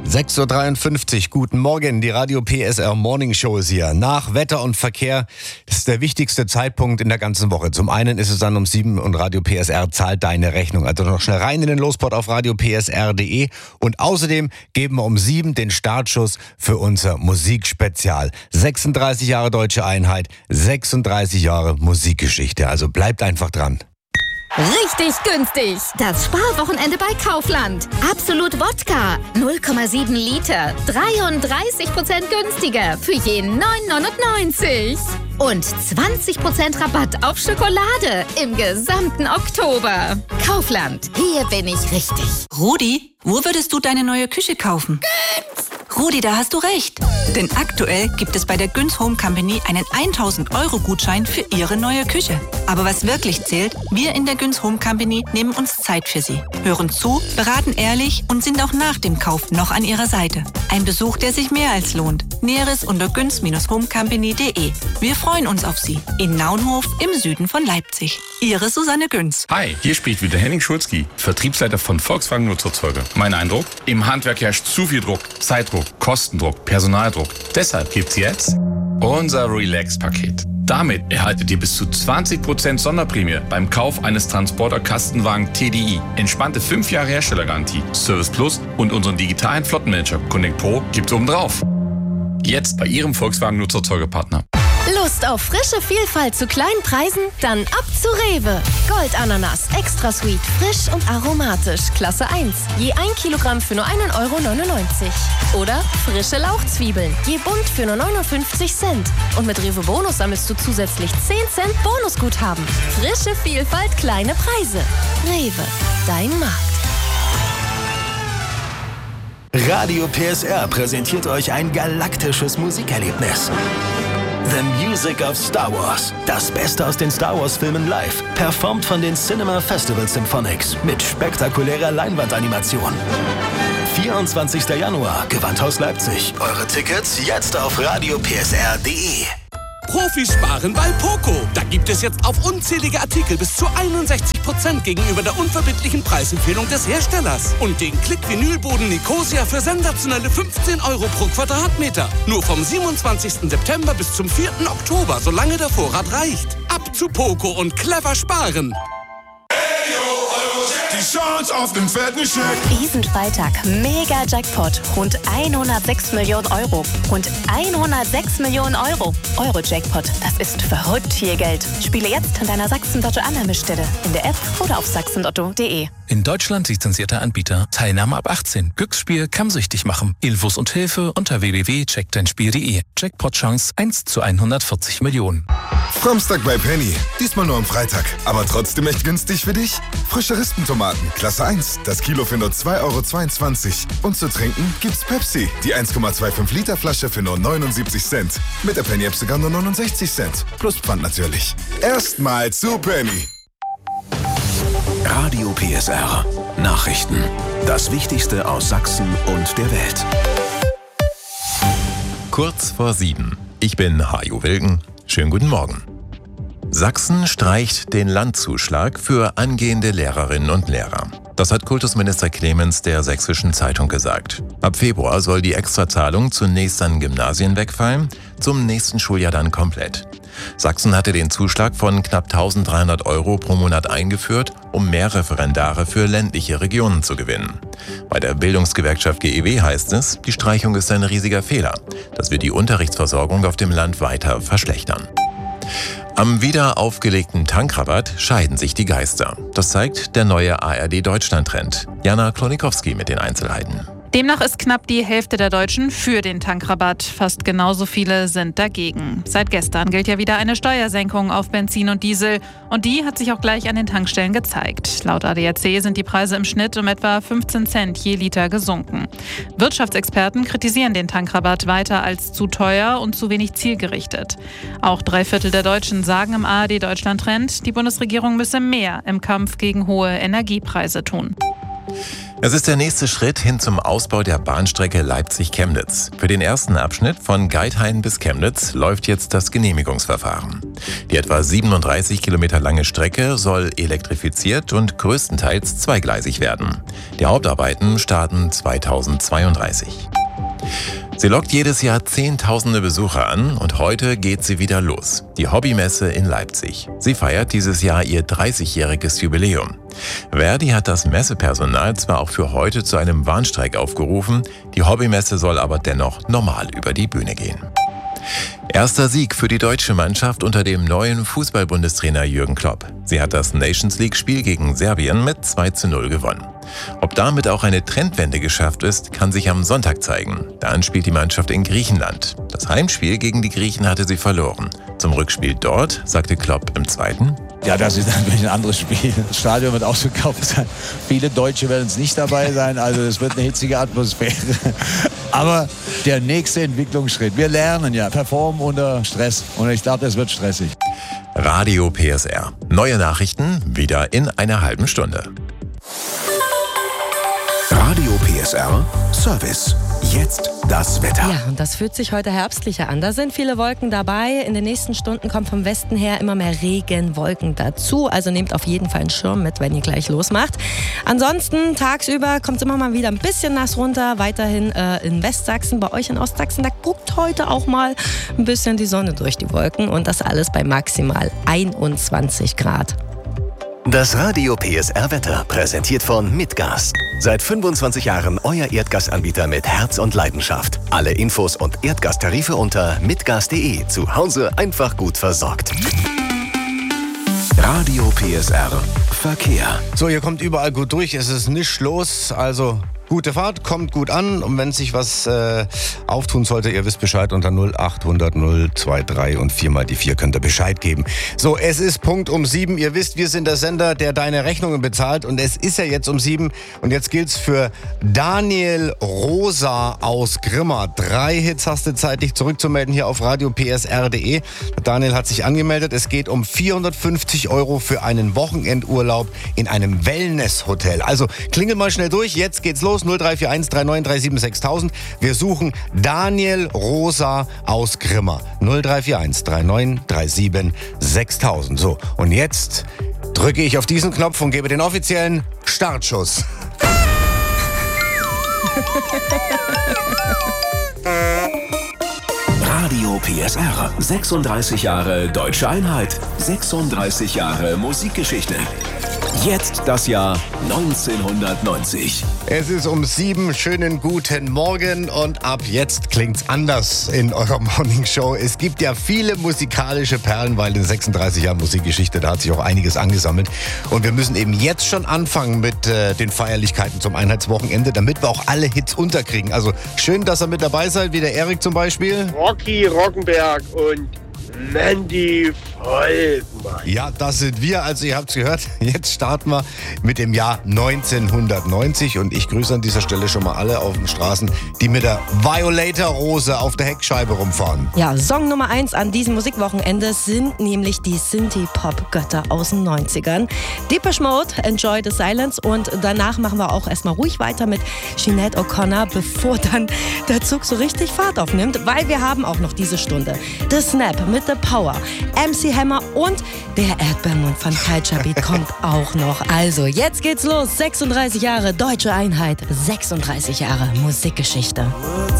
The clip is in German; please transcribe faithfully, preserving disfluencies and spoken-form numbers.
sechs Uhr dreiundfünfzig, guten Morgen, die Radio P S R Morning Show ist hier. Nach Wetter und Verkehr ist der wichtigste Zeitpunkt in der ganzen Woche. Zum einen ist es dann um sieben und Radio P S R zahlt deine Rechnung. Also noch schnell rein in den Lospot auf radio p s r punkt d e und außerdem geben wir um sieben den Startschuss für unser Musikspezial. sechsunddreißig Jahre Deutsche Einheit, sechsunddreißig Jahre Musikgeschichte. Also bleibt einfach dran. Richtig günstig. Das Sparwochenende bei Kaufland. Absolut Wodka. null Komma sieben Liter. dreiunddreißig Prozent günstiger. Für jeden neun neunundneunzig. Und zwanzig Prozent Rabatt auf Schokolade im gesamten Oktober. Kaufland. Hier bin ich richtig. Rudi, wo würdest du deine neue Küche kaufen? Rudi, da hast du recht. Denn aktuell gibt es bei der Günz Home Company einen tausend Euro Gutschein für Ihre neue Küche. Aber was wirklich zählt, wir in der Günz Home Company nehmen uns Zeit für Sie, hören zu, beraten ehrlich und sind auch nach dem Kauf noch an Ihrer Seite. Ein Besuch, der sich mehr als lohnt. Näheres unter günz homecompany punkt de. Wir freuen uns auf Sie in Naunhof im Süden von Leipzig. Ihre Susanne Günz. Hi, hier spricht wieder Henning Schulzki, Vertriebsleiter von Volkswagen Nutzerzeuge. Mein Eindruck? Im Handwerk herrscht zu viel Druck, Zeitdruck, Kostendruck, Personaldruck. Deshalb gibt's jetzt unser Relax-Paket. Damit erhaltet ihr bis zu zwanzig Prozent Sonderprämie beim Kauf eines Transporter-Kastenwagen T D I. Entspannte fünf Jahre Herstellergarantie, Service Plus und unseren digitalen Flottenmanager Connect Pro gibt's obendrauf. Jetzt bei Ihrem Volkswagen Nutzerzeugepartner. Lust auf frische Vielfalt zu kleinen Preisen? Dann ab zu Rewe. Goldananas, extra sweet, frisch und aromatisch, Klasse eins. Je ein Kilogramm für nur ein Euro neunundneunzig. Oder frische Lauchzwiebeln, je bunt für nur neunundfünfzig Cent. Und mit Rewe Bonus sammelst du zusätzlich zehn Cent Bonusguthaben. Frische Vielfalt, kleine Preise. Rewe, dein Markt. Radio P S R präsentiert euch ein galaktisches Musikerlebnis. The Music of Star Wars. Das Beste aus den Star Wars Filmen live. Performt von den Cinema Festival Symphonics mit spektakulärer Leinwandanimation. vierundzwanzigster Januar, Gewandhaus Leipzig. Eure Tickets jetzt auf radio p s r punkt d e. Profis sparen bei Poco. Da gibt es jetzt auf unzählige Artikel bis zu einundsechzig Prozent gegenüber der unverbindlichen Preisempfehlung des Herstellers. Und den Klick-Vinylboden Nicosia für sensationelle fünfzehn Euro pro Quadratmeter. Nur vom siebenundzwanzigsten September bis zum vierten Oktober, solange der Vorrat reicht. Ab zu Poco und clever sparen. Die Chance auf den fetten Scheck. Diesen Freitag mega Jackpot. Rund hundertsechs Millionen Euro. Rund hundertsechs Millionen Euro. Euro-Jackpot. Das ist verrückt viel Geld. Spiele jetzt in deiner Sachsen-Lotto-Annahmestelle. In der App oder auf sachsen lotto punkt de. In Deutschland lizenzierter Anbieter. Teilnahme ab achtzehn. Glücksspiel kann süchtig machen. Infos und Hilfe unter w w w punkt check dein spiel punkt de. Jackpot-Chance eins zu hundertvierzig Millionen. Samstag bei Penny. Diesmal nur am Freitag. Aber trotzdem echt günstig für dich. Frische Rispentomaten, Klasse eins. Das Kilo für nur zwei Euro zweiundzwanzig. Und zu trinken gibt's Pepsi. Die eins Komma fünfundzwanzig Liter Flasche für nur neunundsiebzig Cent. Mit der Penny App sogar nur neunundsechzig Cent. Plus Pfand natürlich. Erstmal zu Penny. Radio P S R. Nachrichten. Das Wichtigste aus Sachsen und der Welt. Kurz vor sieben. Ich bin Hajo Wilken. Schönen guten Morgen. Sachsen streicht den Landzuschlag für angehende Lehrerinnen und Lehrer. Das hat Kultusminister Clemens der Sächsischen Zeitung gesagt. Ab Februar soll die Extrazahlung zunächst an Gymnasien wegfallen, zum nächsten Schuljahr dann komplett. Sachsen hatte den Zuschlag von knapp eintausenddreihundert Euro pro Monat eingeführt, um mehr Referendare für ländliche Regionen zu gewinnen. Bei der Bildungsgewerkschaft G E W heißt es, die Streichung ist ein riesiger Fehler. Das wird die Unterrichtsversorgung auf dem Land weiter verschlechtern. Am wieder aufgelegten Tankrabatt scheiden sich die Geister. Das zeigt der neue A R D-Deutschland-Trend. Jana Klonikowski mit den Einzelheiten. Demnach ist knapp die Hälfte der Deutschen für den Tankrabatt. Fast genauso viele sind dagegen. Seit gestern gilt ja wieder eine Steuersenkung auf Benzin und Diesel. Und die hat sich auch gleich an den Tankstellen gezeigt. Laut A D A C sind die Preise im Schnitt um etwa fünfzehn Cent je Liter gesunken. Wirtschaftsexperten kritisieren den Tankrabatt weiter als zu teuer und zu wenig zielgerichtet. Auch drei Viertel der Deutschen sagen im A R D-Deutschland-Trend, die Bundesregierung müsse mehr im Kampf gegen hohe Energiepreise tun. Es ist der nächste Schritt hin zum Ausbau der Bahnstrecke Leipzig-Chemnitz. Für den ersten Abschnitt von Geithain bis Chemnitz läuft jetzt das Genehmigungsverfahren. Die etwa siebenunddreißig Kilometer lange Strecke soll elektrifiziert und größtenteils zweigleisig werden. Die Hauptarbeiten starten zweitausendzweiunddreißig. Sie lockt jedes Jahr Zehntausende Besucher an und heute geht sie wieder los. Die Hobbymesse in Leipzig. Sie feiert dieses Jahr ihr dreißigjähriges Jubiläum. Verdi hat das Messepersonal zwar auch für heute zu einem Warnstreik aufgerufen, die Hobbymesse soll aber dennoch normal über die Bühne gehen. Erster Sieg für die deutsche Mannschaft unter dem neuen Fußball-Bundestrainer Jürgen Klopp. Sie hat das Nations League-Spiel gegen Serbien mit zwei zu null gewonnen. Ob damit auch eine Trendwende geschafft ist, kann sich am Sonntag zeigen. Dann spielt die Mannschaft in Griechenland. Das Heimspiel gegen die Griechen hatte sie verloren. Zum Rückspiel dort sagte Klopp im zweiten: Ja, das ist natürlich ein anderes Spiel. Das Stadion wird ausverkauft sein. Viele Deutsche werden es nicht dabei sein. Also es wird eine hitzige Atmosphäre. Aber der nächste Entwicklungsschritt. Wir lernen ja, performen unter Stress. Und ich glaube, das wird stressig. Radio P S R. Neue Nachrichten wieder in einer halben Stunde. Radio P S R Service. Jetzt das Wetter. Ja, und das fühlt sich heute herbstlicher an. Da sind viele Wolken dabei. In den nächsten Stunden kommt vom Westen her immer mehr Regenwolken dazu. Also nehmt auf jeden Fall einen Schirm mit, wenn ihr gleich losmacht. Ansonsten tagsüber kommt es immer mal wieder ein bisschen nass runter. Weiterhin äh, in Westsachsen, bei euch in Ostsachsen, da guckt heute auch mal ein bisschen die Sonne durch die Wolken. Und das alles bei maximal einundzwanzig Grad. Das Radio P S R Wetter, präsentiert von Mitgas. Seit fünfundzwanzig Jahren euer Erdgasanbieter mit Herz und Leidenschaft. Alle Infos und Erdgastarife unter mitgas punkt de. Zu Hause einfach gut versorgt. Radio P S R Verkehr. So, ihr kommt überall gut durch, es ist nichts los, also gute Fahrt, kommt gut an und wenn sich was äh, auftun sollte, ihr wisst Bescheid, unter null achthundert null drei und viermal die vier könnt ihr Bescheid geben. So, es ist Punkt um sieben. Ihr wisst, wir sind der Sender, der deine Rechnungen bezahlt und es ist ja jetzt um sieben und jetzt gilt's für Daniel Rosa aus Grimma. Drei Hits hast du Zeit, dich zurückzumelden hier auf radio p s r punkt de. Daniel hat sich angemeldet. Es geht um vierhundertfünfzig Euro für einen Wochenendurlaub in einem Wellness-Hotel. Also klingel mal schnell durch, jetzt geht's los. null drei vier eins drei neun drei sieben sechstausend. Wir suchen Daniel Rosa aus Grimma. null drei vier eins drei neun drei sieben sechstausend. So, und jetzt drücke ich auf diesen Knopf und gebe den offiziellen Startschuss. Radio P S R. sechsunddreißig Jahre Deutsche Einheit. sechsunddreißig Jahre Musikgeschichte. Jetzt das Jahr neunzehnhundertneunzig. Es ist um sieben. Schönen guten Morgen und ab jetzt klingt's anders in eurer Morningshow. Es gibt ja viele musikalische Perlen, weil in sechsunddreißig Jahren Musikgeschichte, da hat sich auch einiges angesammelt. Und wir müssen eben jetzt schon anfangen mit äh, den Feierlichkeiten zum Einheitswochenende, damit wir auch alle Hits unterkriegen. Also schön, dass ihr mit dabei seid, wie der Erik zum Beispiel. Rocky Rockenberg und Mandy Volkmann. Ja, das sind wir. Also ihr habt's gehört. Jetzt starten wir mit dem Jahr neunzehnhundertneunzig und ich grüße an dieser Stelle schon mal alle auf den Straßen, die mit der Violator-Rose auf der Heckscheibe rumfahren. Ja, Song Nummer eins an diesem Musikwochenende sind nämlich die Synthie-Pop-Götter aus den neunzigern. Depeche Mode, Enjoy the Silence und danach machen wir auch erstmal ruhig weiter mit Sinead O'Connor, bevor dann der Zug so richtig Fahrt aufnimmt, weil wir haben auch noch diese Stunde The Snap mit The Power, M C Hammer und der Erdbeermund von Culture Beat kommt auch noch. Also, jetzt geht's los. sechsunddreißig Jahre Deutsche Einheit, sechsunddreißig Jahre Musikgeschichte.